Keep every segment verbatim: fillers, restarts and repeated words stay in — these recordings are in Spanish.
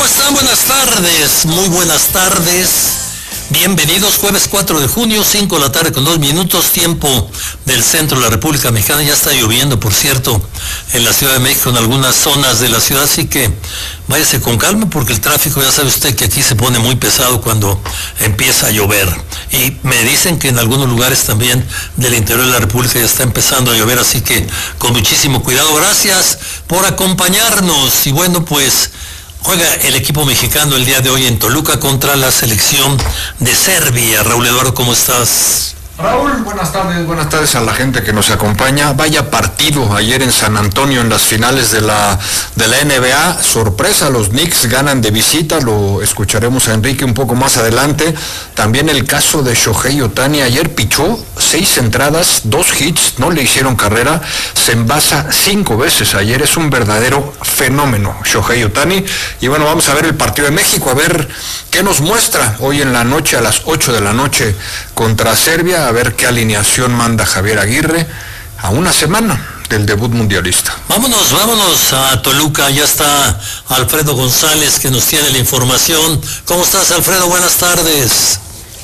están? Buenas tardes, muy buenas tardes. Bienvenidos, jueves cuatro de junio, cinco de la tarde con dos minutos, tiempo del centro de la República Mexicana. Ya está lloviendo, por cierto, en la Ciudad de México, en algunas zonas de la ciudad, así que váyase con calma porque el tráfico, ya sabe usted que aquí se pone muy pesado cuando empieza a llover. Y me dicen que en algunos lugares también del interior de la República ya está empezando a llover, así que con muchísimo cuidado. Gracias por acompañarnos y bueno, pues juega el equipo mexicano el día de hoy en Toluca contra la selección de Serbia. Raúl Eduardo, ¿cómo estás? Raúl, buenas tardes, buenas tardes a la gente que nos acompaña. Vaya partido ayer en San Antonio en las finales de la, de la N B A. Sorpresa, los Knicks ganan de visita, lo escucharemos a Enrique un poco más adelante. También el caso de Shohei Ohtani, ayer pichó seis entradas, dos hits, no le hicieron carrera, se envasa cinco veces ayer, es un verdadero fenómeno Shohei Ohtani. Y bueno, vamos a ver el partido de México, a ver qué nos muestra hoy en la noche a las ocho de la noche contra Serbia. A ver qué alineación manda Javier Aguirre a una semana del debut mundialista. Vámonos, vámonos a Toluca, ya está Alfredo González que nos tiene la información. ¿Cómo estás, Alfredo? Buenas tardes.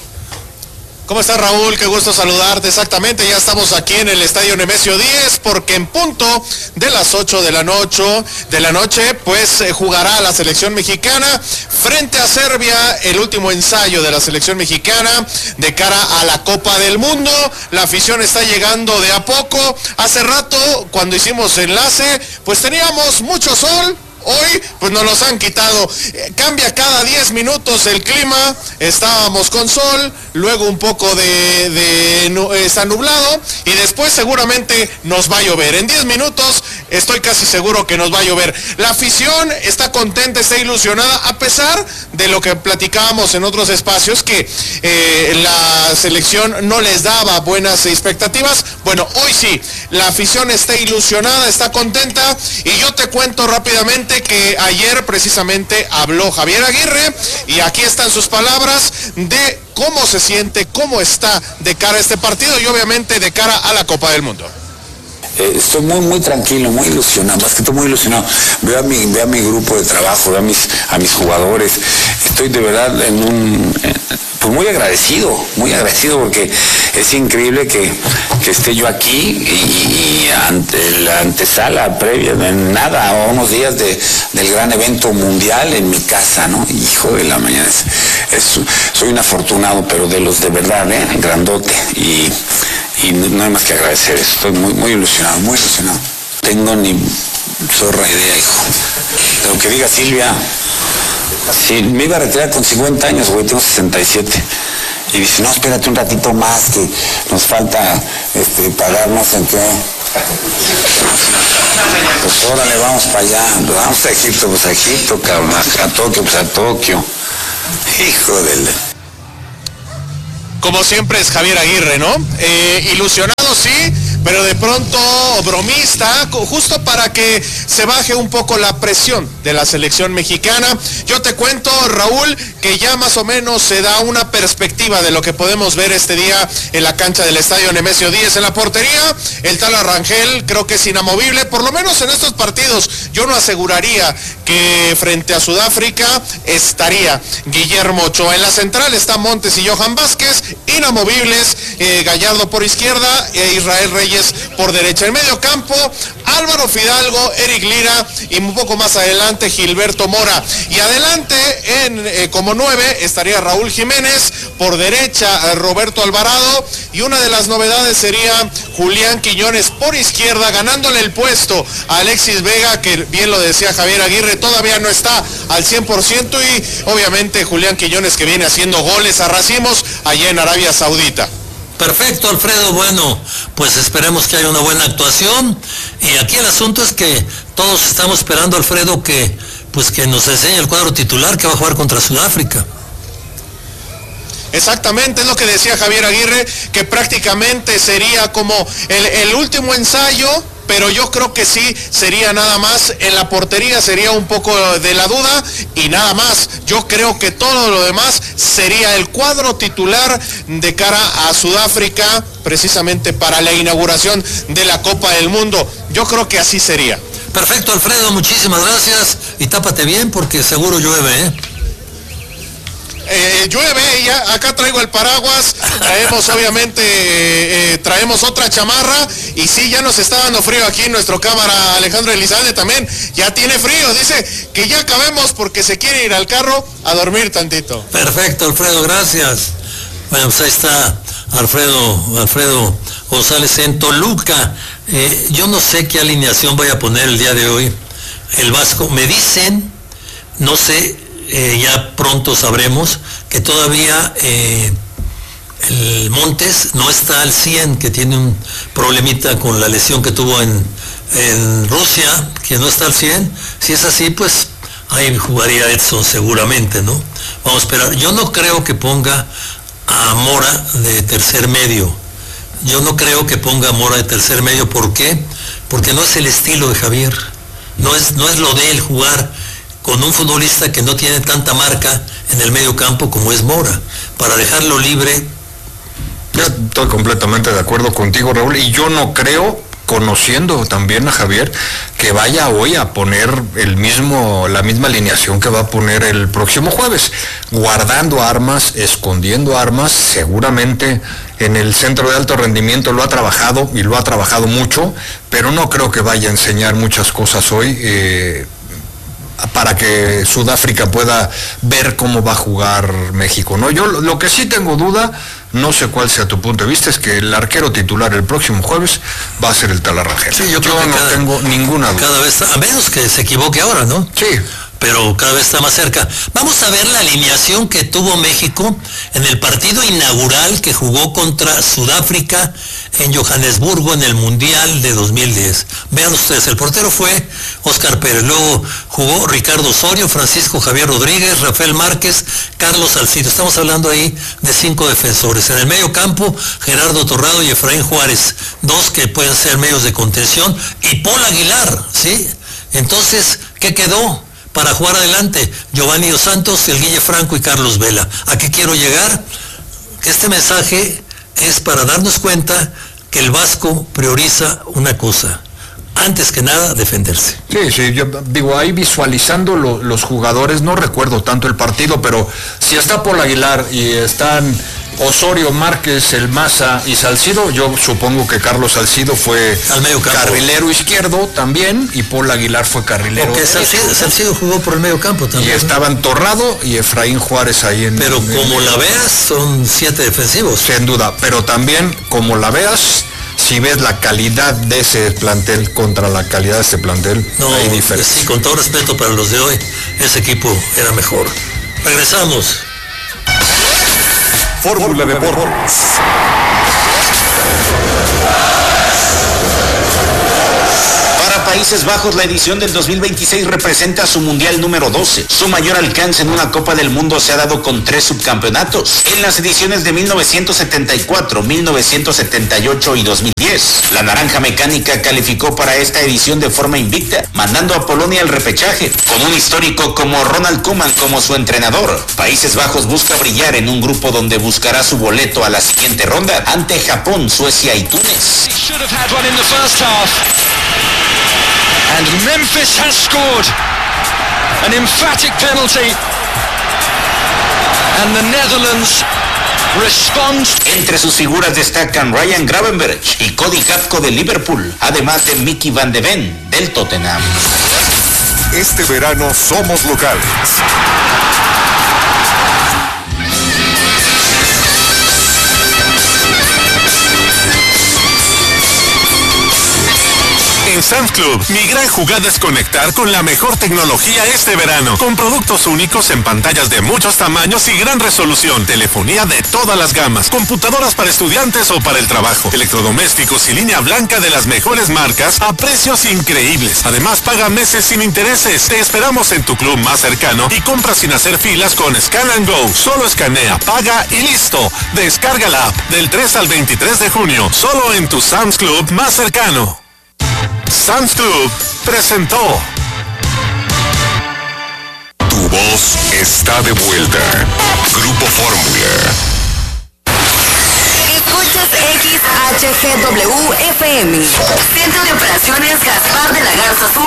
¿Cómo estás, Raúl? Qué gusto saludarte. Exactamente, ya estamos aquí en el Estadio Nemesio diez, porque en punto de las ocho de la noche, de la noche, pues eh, jugará la selección mexicana frente a Serbia, el último ensayo de la selección mexicana de cara a la Copa del Mundo. La afición está llegando de a poco. Hace rato, cuando hicimos enlace, pues teníamos mucho sol. Hoy, pues nos los han quitado. Eh, cambia cada diez minutos el clima. Estábamos con sol, luego un poco de, de eh, está nublado y después seguramente nos va a llover. En diez minutos estoy casi seguro que nos va a llover. La afición está contenta, está ilusionada, a pesar de lo que platicábamos en otros espacios, que eh, la selección no les daba buenas expectativas. Bueno, hoy sí, la afición está ilusionada, está contenta, y yo te cuento rápidamente que ayer precisamente habló Javier Aguirre y aquí están sus palabras de cómo se siente, cómo está de cara a este partido y obviamente de cara a la Copa del Mundo. Eh, estoy muy muy tranquilo, muy ilusionado, más que todo muy ilusionado. Veo a mi, veo a mi grupo de trabajo, veo a mis, a mis jugadores. Estoy de verdad en un, eh, pues muy agradecido, muy agradecido porque es increíble que, que esté yo aquí y, y ante la antesala previa, de nada, a unos días de, del gran evento mundial en mi casa, ¿no? Hijo de la mañana, es, es, soy un afortunado, pero de los de verdad, ¿eh? Grandote, y y no hay más que agradecer, estoy muy, muy ilusionado, muy ilusionado. Tengo ni zorra idea, hijo. De lo que diga Silvia, si me iba a retirar con cincuenta años, güey, tengo sesenta y siete. Y dice, no, espérate un ratito más, que nos falta este, pagarnos en qué. Pues órale, vamos para allá, vamos a Egipto, pues a Egipto, cabrón, a Tokio, pues a Tokio. Hijo del... Como siempre es Javier Aguirre, ¿no? Eh, ilusionado, sí, pero de pronto bromista, justo para que se baje un poco la presión de la selección mexicana. Yo te cuento, Raúl, que ya más o menos se da una perspectiva de lo que podemos ver este día en la cancha del Estadio Nemesio diez. En la portería, el tal Rangel creo que es inamovible, por lo menos en estos partidos. Yo no aseguraría que frente a Sudáfrica estaría Guillermo Ochoa. En la central está Montes y Johan Vázquez, inamovibles, eh, Gallardo por izquierda e Israel Reyes por derecha. En medio campo, Álvaro Fidalgo, Eric Lira y un poco más adelante Gilberto Mora. Y adelante, en eh, como nueve, estaría Raúl Jiménez, por derecha eh, Roberto Alvarado, y una de las novedades sería Julián Quiñones por izquierda, ganándole el puesto a Alexis Vega, que bien lo decía Javier Aguirre, todavía no está al cien por ciento, y obviamente Julián Quiñones, que viene haciendo goles a racimos allá en Arabia Saudita. Perfecto, Alfredo. Bueno, pues esperemos que haya una buena actuación. Y aquí el asunto es que todos estamos esperando, Alfredo, que pues que nos enseñe el cuadro titular que va a jugar contra Sudáfrica. Exactamente, es lo que decía Javier Aguirre, que prácticamente sería como el, el último ensayo, pero yo creo que sí sería nada más. En la portería sería un poco de la duda y nada más. Yo creo que todo lo demás sería el cuadro titular de cara a Sudáfrica, precisamente para la inauguración de la Copa del Mundo. Yo creo que así sería. Perfecto, Alfredo, muchísimas gracias. Y tápate bien porque seguro llueve, ¿eh? Eh, llueve, ya acá traigo el paraguas, traemos obviamente, eh, traemos otra chamarra, y sí, ya nos está dando frío aquí nuestro cámara Alejandro Elizalde también, ya tiene frío, dice que ya acabemos porque se quiere ir al carro a dormir tantito. Perfecto, Alfredo, gracias. Bueno, pues ahí está Alfredo, Alfredo González en Toluca. Eh, yo no sé qué alineación vaya a poner el día de hoy el Vasco. Me dicen, no sé, Eh, ya pronto sabremos que todavía eh, el Montes no está al cien, que tiene un problemita con la lesión que tuvo en, en Rusia, que no está al cien. Si es así, pues ahí jugaría Edson seguramente, ¿no? Vamos a esperar. Yo no creo que ponga a Mora de tercer medio. Yo no creo que ponga a Mora de tercer medio. ¿Por qué? Porque no es el estilo de Javier. No es, no es lo de él jugar con un futbolista que no tiene tanta marca en el medio campo como es Mora, para dejarlo libre. Yo estoy completamente de acuerdo contigo, Raúl, y yo no creo, conociendo también a Javier, que vaya hoy a poner el mismo, la misma alineación que va a poner el próximo jueves, guardando armas, escondiendo armas. Seguramente en el centro de alto rendimiento lo ha trabajado, y lo ha trabajado mucho, pero no creo que vaya a enseñar muchas cosas hoy, eh, para que Sudáfrica pueda ver cómo va a jugar México, ¿no? Yo lo que sí tengo duda, no sé cuál sea tu punto de vista, es que el arquero titular el próximo jueves va a ser el Tala Rangel. Sí, yo, creo yo que no cada, tengo ninguna duda. Cada vez, a menos que se equivoque ahora, ¿no? Sí. Pero cada vez está más cerca. Vamos a ver la alineación que tuvo México en el partido inaugural que jugó contra Sudáfrica en Johannesburgo en el Mundial de dos mil diez. Vean ustedes, el portero fue Oscar Pérez, luego jugó Ricardo Osorio, Francisco Javier Rodríguez, Rafael Márquez, Carlos Salcido. Estamos hablando ahí de cinco defensores. En el medio campo, Gerardo Torrado y Efraín Juárez, dos que pueden ser medios de contención, y Paul Aguilar, ¿sí? Entonces, ¿qué quedó para jugar adelante? Giovanni Dos Santos, el Guille Franco y Carlos Vela. ¿A qué quiero llegar? Que este mensaje es para darnos cuenta que el Vasco prioriza una cosa: antes que nada, defenderse. Sí, sí, yo digo, ahí visualizando lo, los jugadores, no recuerdo tanto el partido, pero si está Paul Aguilar y están Osorio, Márquez, El Maza y Salcido, yo supongo que Carlos Salcido fue al medio campo, carrilero izquierdo también, y Paul Aguilar fue carrilero. Porque Salcido, Salcido jugó por el medio campo también. Y estaban Torrado y Efraín Juárez ahí en... Pero en, como en, la veas, son siete defensivos. Sin duda, pero también, como la veas, si ves la calidad de ese plantel contra la calidad de ese plantel, no, hay diferencia. Sí, con todo respeto para los de hoy, ese equipo era mejor. Regresamos. Fórmula Deportes. Para Países Bajos, la edición del dos mil veintiséis representa su mundial número doce. Su mayor alcance en una Copa del Mundo se ha dado con tres subcampeonatos, en las ediciones de mil novecientos setenta y cuatro, mil novecientos setenta y ocho y dos mil diez. La Naranja Mecánica calificó para esta edición de forma invicta, mandando a Polonia al repechaje, con un histórico como Ronald Koeman como su entrenador. Países Bajos busca brillar en un grupo donde buscará su boleto a la siguiente ronda ante Japón, Suecia y Túnez. And Memphis has scored an emphatic penalty, and the Netherlands respond. Entre sus figuras destacan Ryan Gravenberch y Cody Gakpo de Liverpool, además de Mickey Van de Ven del Tottenham. Este verano somos locales. En Sam's Club, mi gran jugada es conectar con la mejor tecnología este verano, con productos únicos en pantallas de muchos tamaños y gran resolución, telefonía de todas las gamas, computadoras para estudiantes o para el trabajo, electrodomésticos y línea blanca de las mejores marcas a precios increíbles. Además, paga meses sin intereses. Te esperamos en tu club más cercano y compra sin hacer filas con Scan and Go. Solo escanea, paga y listo. Descarga la app del tres al veintitrés de junio, solo en tu Sam's Club más cercano. Sam's Club presentó. Tu voz está de vuelta. Grupo Fórmula. Escuchas X H G W F M. Centro de Operaciones Gaspar de la Garza Sur.